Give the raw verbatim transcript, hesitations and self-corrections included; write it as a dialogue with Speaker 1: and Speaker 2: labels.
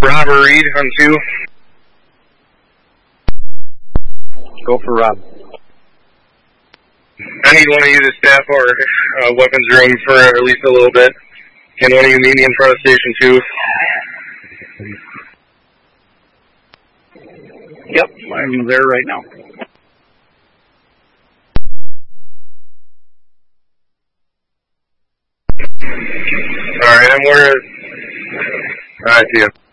Speaker 1: Rob or Reed on two.
Speaker 2: Go for Rob.
Speaker 1: I need one of you to staff our uh, weapons room for at least a little bit. Can one of you meet me in front of station two?
Speaker 2: Yep, I'm there right now.
Speaker 1: Alright, I'm where... Alright, see ya.